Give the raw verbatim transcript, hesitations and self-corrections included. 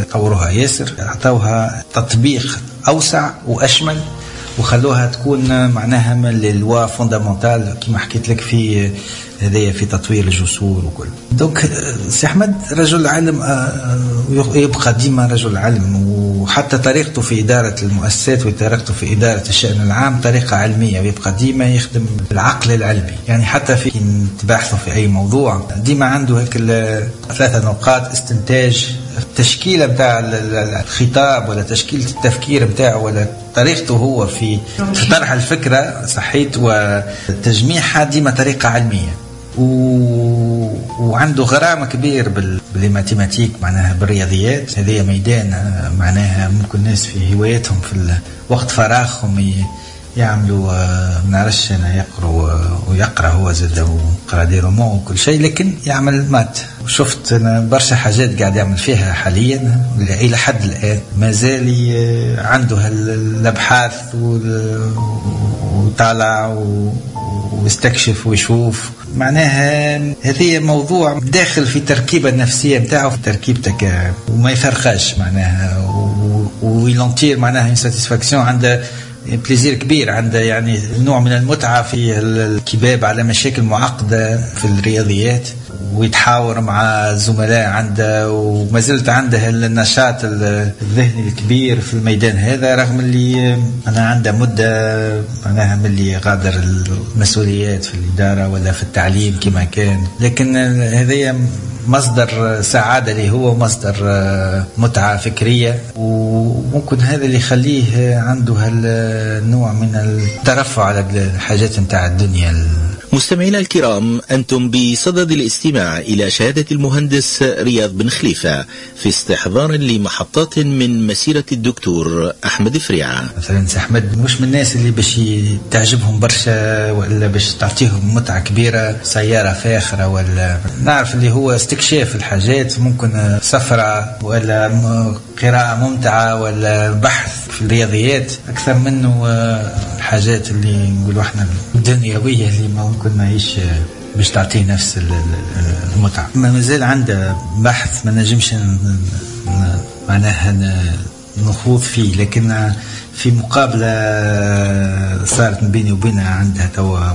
طوروها ياسر، عطوها تطبيق أوسع وأشمل، وخلوها تكون معناها من للوا فوندامنتال كما حكيت لك في هذايا في تطوير الجسور وكل. دونك سي أحمد رجل علم، يبقى ديما رجل علم، وحتى طريقته في إدارة المؤسسات وطريقته في إدارة الشأن العام طريقة علمية، ويبقى ديما يخدم العقل العلمي. يعني حتى في تباحثوا في أي موضوع ديما عنده هيك ثلاثة نقاط استنتاج، التشكيلة بتاع الخطاب ولا تشكيلة التفكير بتاعه ولا طريقته هو في طرح الفكرة صحيت وتجميعها ديما طريقة علمية. و... وعنده غرام كبير بال... بالماتيماتيك معناها بالرياضيات. هذه ميدان معناها ممكن الناس في هوايتهم في وقت فراغهم ي... يعملوا منعرفش أنا يقرأ ويقرأ هو زاد وقرأ دي رومون وكل شيء، لكن يعمل مات. وشفت أنا برشا حاجات قاعد يعمل فيها حاليا إلى حد الآن، ما زال عنده الأبحاث وطالع ويستكشف ويشوف. معناها هذه موضوع داخل في تركيبة النفسية بتاعه، في تركيبتك وما يفرخش معناها، ويلونتير معناها ساتيسفاكسيون، عنده بليزير كبير، عنده يعني نوع من المتعة في الكباب على مشاكل معقدة في الرياضيات، ويتحاور مع الزملاء عنده، وما زلت عنده النشاط الذهني الكبير في الميدان هذا، رغم اللي أنا عنده مدة معناها من اللي غادر المسؤوليات في الإدارة ولا في التعليم كما كان. لكن هذا مصدر سعادة لي هو، مصدر متعة فكرية، وممكن هذا اللي يخليه عنده هالنوع من الترفع على الحاجات متاع الدنيا. مستمعينا الكرام، أنتم بصدد الاستماع إلى شهادة المهندس رياض بن خليفة في استحضار لمحطات من مسيرة الدكتور أحمد فريعة. مثلا أحمد مش من الناس اللي باش تعجبهم برشا ولا باش تعطيهم متعة كبيرة سيارة فاخرة، ولا نعرف اللي هو استكشاف الحاجات، ممكن سفرة ولا قراءة ممتعة ولا بحث في الرياضيات أكثر منه الحاجات اللي نقولوا احنا الدنيوية اللي ممكن نعيش باش تعطيه نفس المتعة. ما زال عنده بحث ما نجمش معناها نخوض فيه، لكن في مقابلة صارت بيني وبينها عندها توا